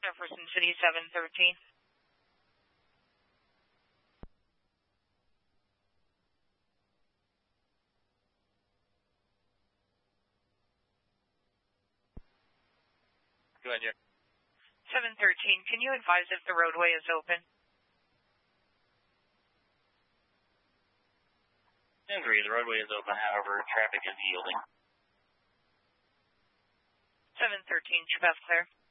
Jefferson City 713. Go ahead, Jeff. 713, can you advise if the roadway is open? 10-3, the roadway is open, however, traffic is yielding. 713, Chapef clear.